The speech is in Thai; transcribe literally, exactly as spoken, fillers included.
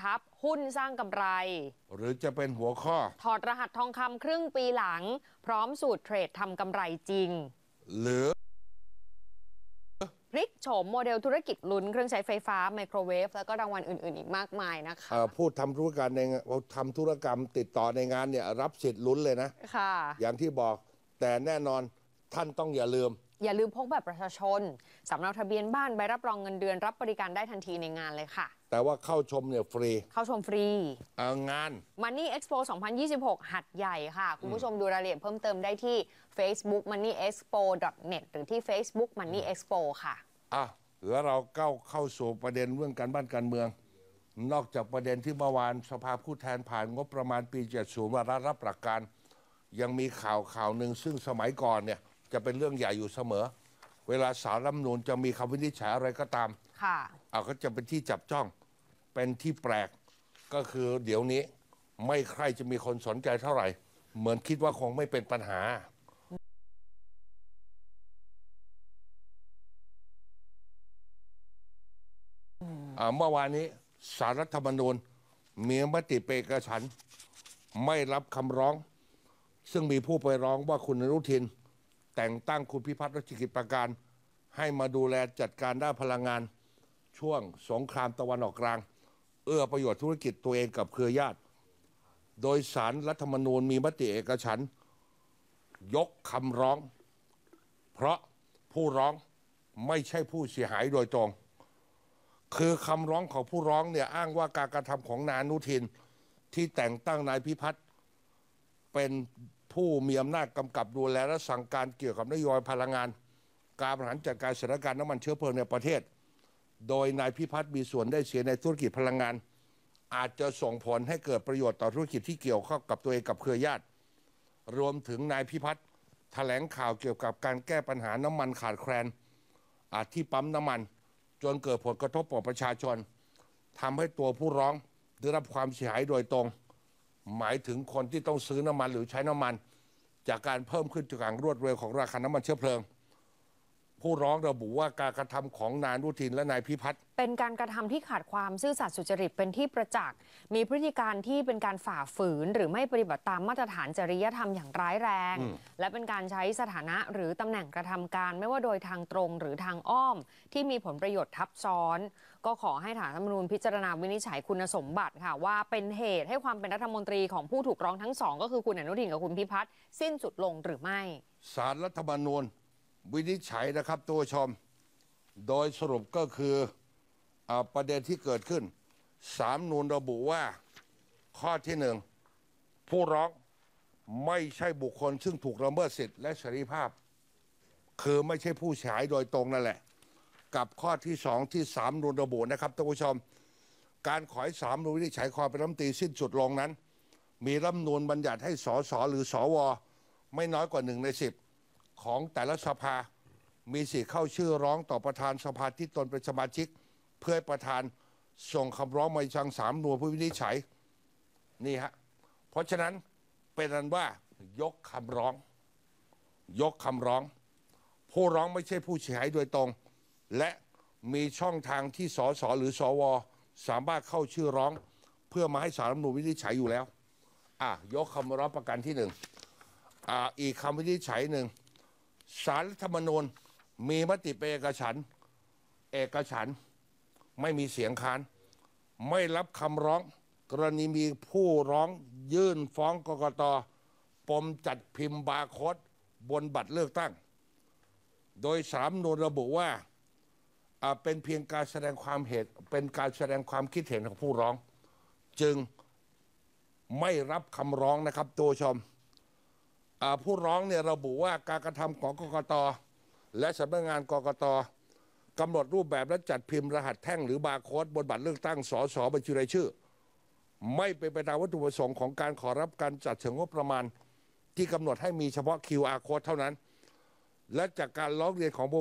ทัพหุ้นสร้างกำไรหรือจะเป็นหัวข้อถอดรหัสทองคำครึ่งปีหลังพร้อมสูตรเทรดทำกำไรจริงหรือพลิกโฉมโมเดลธุรกิจลุ้นเครื่องใช้ไฟฟ้าไมโครเวฟแล้วก็รางวัลอื่นๆอีกมากมายนะคะพูดทำธุรกรรมในทำธุรกรรมติดต่อในงานเนี่ยรับสิทธิ์ลุ้นเลยนะค่ะอย่างที่บอกแต่แน่นอนท่านต้องอย่าลืมอย่าลืมพกบัตรประชาชนสำเนาทะเบียนบ้านใบรับรองเงินเดือนรับบริการได้ทันทีในงานเลยค่ะแต่ว่าเข้าชมเนี่ยฟรีเข้าชมฟรีงาน Money Expo สองพันยี่สิบหก หัดใหญ่ค่ะคุณผู้ชมดูรายละเอียดเพิ่มเติมได้ที่ Facebook money expo dot net หรือที่ Facebook Money Expo ค่ะอ่ะแล้วเราเข้าเข้าสู่ประเด็นเรื่องการบ้านการเมืองนอกจากประเด็นที่เมื่อวานสภาผู้แทนผ่านงบประมาณปีเจ็ดสิบวาระรับหลักการยังมีข่าวข่าวหนึ่งซึ่งสมัยก่อนเนี่ยจะเป็นเรื่องใหญ่อยู่เสมอเวลาศาลรัฐธรรมนูญจะมีคำวินิจฉัยอะไรก็ตามค่ะเอาก็จะเป็นที่จับจ้องเป็นที่แปลกก็คือเดี๋ยวนี้ไม่ใครจะมีคนสนใจเท่าไหร่เหมือนคิดว่าคงไม่เป็นปัญหาเมื่อวานนี้ศาลรัฐธรรมนูญมีมติเป็นเอกฉันท์ไม่รับคำร้องซึ่งมีผู้ไปร้องว่าคุณอนุทินแต่งตั้งคุณพิพัฒน์รัชกิจประการให้มาดูแลจัดการด้านพลังงานช่วงสงครามตะวันออกกลางเอื้อประโยชน์ธุรกิจตัวเองกับเครือญาติโดยศาลรัฐธรรมนูญมีมติเอกฉันท์ยกคำร้องเพราะผู้ร้องไม่ใช่ผู้เสียหายโดยตรงคือคำร้องของผู้ร้องเนี่ยอ้างว่าการกระทำของนายอนุทินที่แต่งตั้งนายพิพัฒน์เป็นผู้มีอำนาจกำกับดูแลและสั่งการเกี่ยวกับนโยบายพลังงานการบริหารจัดการสถานการณ์น้ำมันเชื้อเพลิงในประเทศโดยนายพิพัฒน์มีส่วนได้เสียในธุรกิจพลังงานอาจจะส่งผลให้เกิดประโยชน์ต่อธุรกิจที่เกี่ยวข้องกับตัวเองกับเครือญาติรวมถึงนายพิพัฒน์แถลงข่าวเกี่ยวกับการแก้ปัญหาน้ำมันขาดแคลนอาจที่ปั๊มน้ำมันจนเกิดผลกระทบต่อประชาชนทำให้ตัวผู้ร้องได้รับความเสียหายโดยตรงหมายถึงคนที่ต้องซื้อน้ำมันหรือใช้น้ำมันจากการเพิ่มขึ้นอย่างรวดเร็วของราคาน้ำมันเชื้อเพลิงผู้ร้องระบุว่าการกระทำของนายอนุทินและนายพิพัฒน์เป็นการกระทำที่ขาดความซื่อสัตย์สุจริตเป็นที่ประจักษ์มีพฤติการที่เป็นการฝ่าฝืนหรือไม่ปฏิบัติตามมาตรฐานจริยธรรมอย่างร้ายแรงและเป็นการใช้สถานะหรือตำแหน่งกระทำการไม่ว่าโดยทางตรงหรือทางอ้อมที่มีผลประโยชน์ทับซ้อนก็ขอให้ศาลรัฐธรรมนูญพิจารณาวินิจฉัยคุณสมบัติค่ะว่าเป็นเหตุให้ความเป็นรัฐมนตรีของผู้ถูกร้องทั้งสองก็คือคุณอนุทินกับคุณพิพัฒน์สิ้นสุดลงหรือไม่ศาลรัฐธรรมนูญวินิจฉัยนะครับตัวชมโดยสรุปก็คือประเด็นที่เกิดขึ้นศาลรัฐธรรมนูญระบุว่าข้อที่หนึ่งผู้ร้องไม่ใช่บุคคลซึ่งถูกละเมิดสิทธิและเสรีภาพคือไม่ใช่ผู้เสียหายโดยตรงนั่นแหละกับข้อที่สองที่ศาลรัฐธรรมนูญระบุนะครับท่านผู้ชมการขอให้ศาลรัฐธรรมนูญวินิจฉัยความเป็นรัฐมนตรีสิ้นสุดลงนั้นมีรัฐธรรมนูญบัญญัติให้สสหรือสวไม่น้อยกว่าหนึ่งในสิบของแต่ละสภามีสิทธิ์เข้าชื่อร้องต่อประธานสภาที่ตนเป็นสมาชิกเพื่อให้ประธานส่งคำร้องมายังศาลรัฐธรรมนูญเพื่อวินิจฉัยนี่ฮะเพราะฉะนั้นเป็นอันว่ายกคำร้องยกคำร้องผู้ร้องไม่ใช่ผู้เสียหายโดยตรงและมีช่องทางที่สสหรือสวสามารถเข้าชื่อร้องเพื่อมาให้ศาลรัฐธรรมนูญวินิจฉัยอยู่แล้วอ่ะยกคำร้องประกันที่หนึ่งอ่าอีกคำวินิจฉัยหนึ่งศาลรัฐธรรมนูญมีมติเป็นเอกฉันท์เอกฉันท์ไม่มีเสียงค้านไม่รับคำร้องกรณีมีผู้ร้องยื่นฟ้องกกต.ปมจัดพิมพ์บาร์โค้ดบนบัตรเลือกตั้งโดยศาลรัฐธรรมนูญระบุว่าเป็นเพียงการแสดงความเหตุเป็นการแสดงความคิดเห็นของผู้ร้องจึงไม่รับคำร้องนะครับตัวชมผู้ร้องเนี่ยระบุว่าการกระทำของกกต.และสำนักงานกกต.กำหนดรูปแบบและจัดพิมพ์รหัสแท่งหรือบาร์โค้ดบนบัตรเลือกตั้งสสบัญชีรายชื่อไม่เป็นไปตามวัตถุประสงค์ของการขอรับการจัดสรรงบประมาณที่กำหนดให้มีเฉพาะ คิว อาร์ Code เท่านั้นและจากการร้องเรียนของ